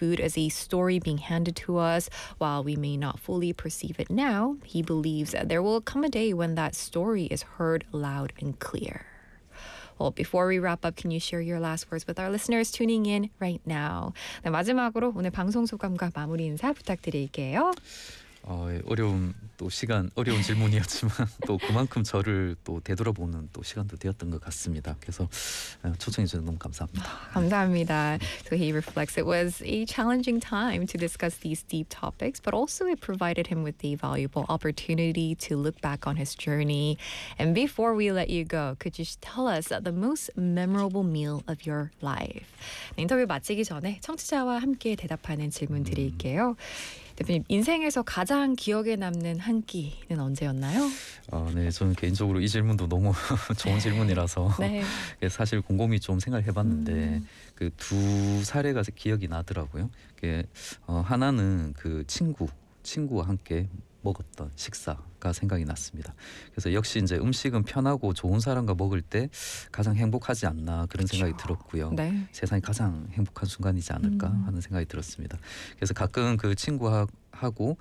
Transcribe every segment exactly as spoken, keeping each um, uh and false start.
food as a story being handed to us. While we may not fully perceive it now, he believes that there will come a day when that story is heard loud and clear. Well, before we wrap up, can you share your last words with our listeners tuning in right now? 네, 마지막으로 오늘 방송 소감과 마무리 인사 부탁드릴게요. 어, 어려운 또 시간, 어려운 질문이었지만 또 그만큼 저를 또 되돌아보는 또 시간도 되었던 것 같습니다. 그래서 초청해 주셔서 너무 감사합니다. 감사합니다. So he reflects it was a challenging time to discuss these deep topics, but also it provided him with a valuable opportunity to look back on his journey. And before we let you go, could you tell us the most memorable meal of your life? 네, 인터뷰 마치기 전에 청취자와 함께 대답하는 질문 드릴게요. 대표님, 인생에서 가장 기억에 남는 한 끼는 언제였나요? 어, 네, 저는 개인적으로 이 질문도 너무 좋은 질문이라서 네. 사실 곰곰이 좀 생각을 해봤는데 음. 그 두 사례가 기억이 나더라고요. 그, 어, 하나는 그 친구, 친구와 함께 먹었던 식사가 생각이 났습니다. 그래서 역시 이제 음식은 편하고 좋은 사람과 먹을 때 가장 행복하지 않나 그런 그렇죠. 생각이 들었고요. 네. 세상이 가장 행복한 순간이지 않을까 음. 하는 생각이 들었습니다. 그래서 가끔 그 친구하고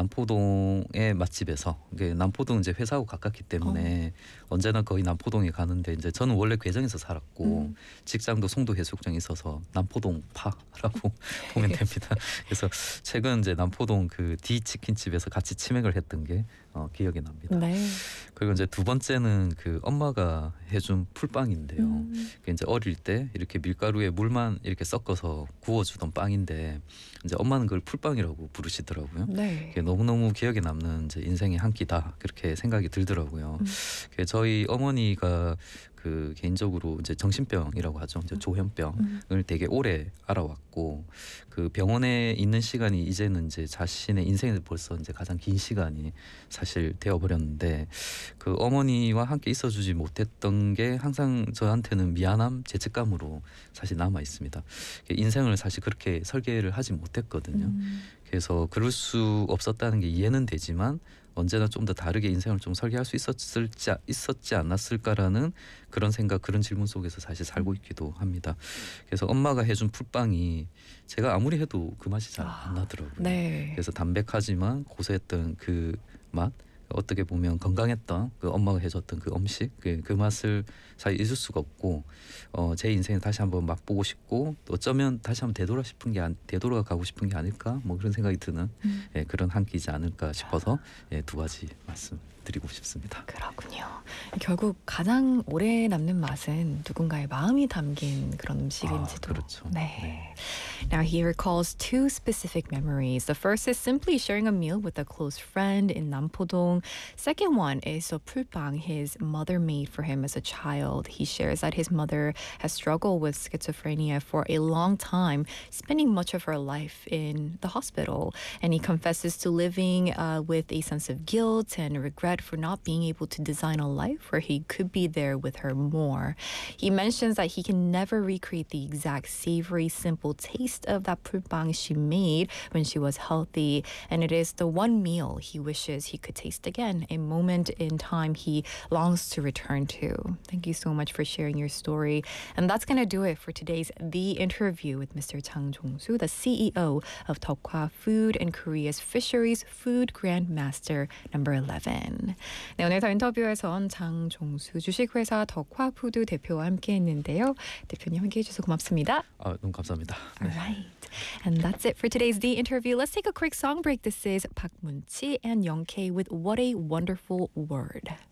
남포동의 맛집에서 남포동 이제 회사하고 가깝기 때문에 어. 언제나 거의 남포동에 가는데 이제 저는 원래 괴정에서 살았고 음. 직장도 송도 해수욕장에 있어서 남포동 파라고 보면 됩니다. 그래서 최근 이제 남포동 그 디 치킨집에서 같이 치맥을 했던 게 어, 기억이 납니다. 네. 그리고 이제 두 번째는 그 엄마가 해준 풀빵인데요. 음. 이제 어릴 때 이렇게 밀가루에 물만 이렇게 섞어서 구워주던 빵인데 이제 엄마는 그걸 풀빵이라고 부르시더라고요. 네. 너무너무 기억에 남는 이제 인생의 한 끼다 그렇게 생각이 들더라고요. 음. 저희 어머니가 그 개인적으로 이제 정신병이라고 하죠. 이제 조현병을 음. 되게 오래 알아왔고 그 병원에 있는 시간이 이제는 이제 자신의 인생에서 벌써 이제 가장 긴 시간이 사실 되어버렸는데 그 어머니와 함께 있어주지 못했던 게 항상 저한테는 미안함, 죄책감으로 사실 남아 있습니다. 인생을 사실 그렇게 설계를 하지 못했거든요. 음. 그래서 그럴 수 없었다는 게 이해는 되지만 언제나 좀 더 다르게 인생을 좀 설계할 수 있었을지 있었지 않았을까라는 그런 생각, 그런 질문 속에서 사실 살고 있기도 합니다. 그래서 엄마가 해준 풀빵이 제가 아무리 해도 그 맛이 잘 안 나더라고요. 아, 네. 그래서 담백하지만 고소했던 그 맛, 어떻게 보면 건강했던 그 엄마가 해줬던 그 음식, 그, 그 맛을 잘 잊을 수가 없고 어, 제 인생에 다시 한번 맛보고 싶고 또 어쩌면 다시 한번 되돌아 싶은 게 되돌아 가고 싶은 게 아닐까 뭐 그런 생각이 드는 음. 예, 그런 한 끼지 않을까 싶어서 예, 두 가지 말씀드리고 싶습니다. 그렇군요. 결국 가장 오래 남는 맛은 누군가의 마음이 담긴 그런 음식인지도. 아, 그렇죠. 네. 네. Now he recalls two specific memories. The first is simply sharing a meal with a close friend in Nampodong. Second one is a 풀빵 his mother made for him as a child. He shares that his mother has struggled with schizophrenia for a long time, spending much of her life in the hospital. And he confesses to living uh, with a sense of guilt and regret for not being able to design a life where he could be there with her more. He mentions that he can never recreate the exact savory, simple taste of that 풀빵 she made when she was healthy, and it is the one meal he wishes he could taste again, a moment in time he longs to return to. Thank you so much for sharing your story. And that's going to do it for today's The Interview with Mister Chang Jong-soo, the C E O of Tokwa Food and Korea's Fisheries Food Grandmaster number eleven. 네, 오늘 더 인터뷰에선 장종수 주식회사 덕화푸드 대표와 함께했는데요. 대표님 함께해 주셔서 고맙습니다. 아, 너무 감사합니다. All right. And that's it for today's The Interview. Let's take a quick song break. This is Park Moon-chi and Young K with What a Wonderful Word.